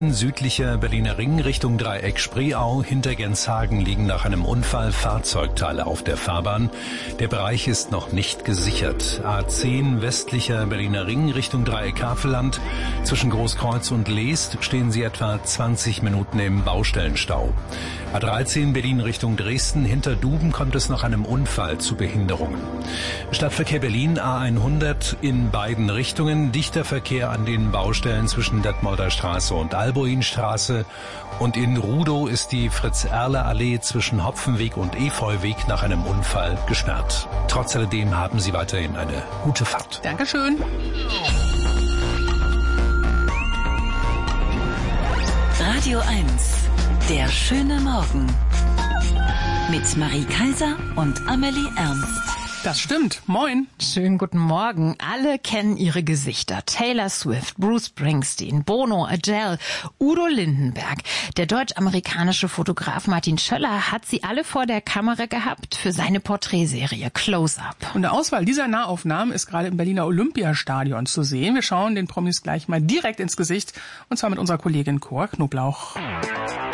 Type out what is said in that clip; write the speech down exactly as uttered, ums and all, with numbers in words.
Südlicher Berliner Ring Richtung Dreieck Spreeau. Hinter Genshagen liegen nach einem Unfall Fahrzeugteile auf der Fahrbahn. Der Bereich ist noch nicht gesichert. A zehn westlicher Berliner Ring Richtung Dreieck Havelland. Zwischen Großkreuz und Leest stehen Sie etwa zwanzig Minuten im Baustellenstau. A dreizehn Berlin Richtung Dresden. Hinter Duben kommt es nach einem Unfall zu Behinderungen. Stadtverkehr Berlin A hundert in beiden Richtungen. Dichter Verkehr an den Baustellen zwischen Detmolder Straße und Alboinstraße. Und in Rudow ist die Fritz-Erler-Allee zwischen Hopfenweg und Efeuweg nach einem Unfall gesperrt. Trotz alledem haben Sie weiterhin eine gute Fahrt. Dankeschön. Radio eins, der schöne Morgen. Mit Marie Kaiser und Amelie Ernst. Das stimmt. Moin. Schönen guten Morgen. Alle kennen ihre Gesichter. Taylor Swift, Bruce Springsteen, Bono, Adele, Udo Lindenberg. Der deutsch-amerikanische Fotograf Martin Schöller hat sie alle vor der Kamera gehabt für seine Porträtserie Close-Up. Und eine Auswahl dieser Nahaufnahmen ist gerade im Berliner Olympiastadion zu sehen. Wir schauen den Promis gleich mal direkt ins Gesicht, und zwar mit unserer Kollegin Cora Knoblauch.